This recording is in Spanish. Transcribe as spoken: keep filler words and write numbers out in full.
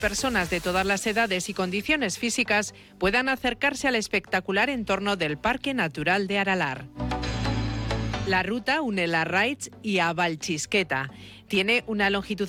personas de todas las edades y condiciones físicas puedan acercarse al espectacular entorno del Parque Natural de Aralar. La ruta une Larraitz y a Valchisqueta. Tiene una longitud